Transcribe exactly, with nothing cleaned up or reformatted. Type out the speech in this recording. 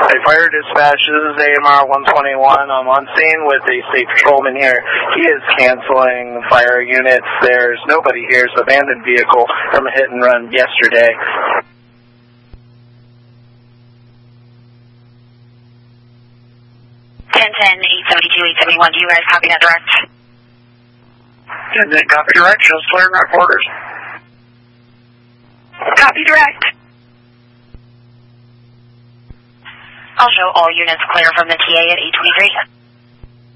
Hey, fire dispatch, this is A M R one twenty-one. I'm on scene with a state patrolman here. He is canceling fire units. There's nobody here. It's an abandoned vehicle from a hit and run yesterday. ten ten, eight seventy-two, eight seventy-one, do you guys copy that direct? ten ten, copy direct, just clearing our quarters. Copy direct. I'll show all units clear from the T A at eight twenty-three.